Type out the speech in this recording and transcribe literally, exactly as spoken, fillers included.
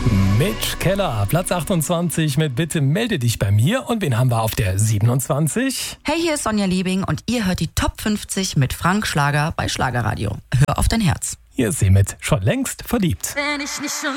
Mitch Keller, Platz achtundzwanzig mit Bitte melde dich bei mir. Und wen haben wir auf der siebenundzwanzig? Hey, hier ist Sonja Liebing und ihr hört die Top fünfzig mit Frank Schlager bei Schlagerradio. Hör auf dein Herz. Hier ist sie mit Schon längst verliebt. Wenn ich nicht schon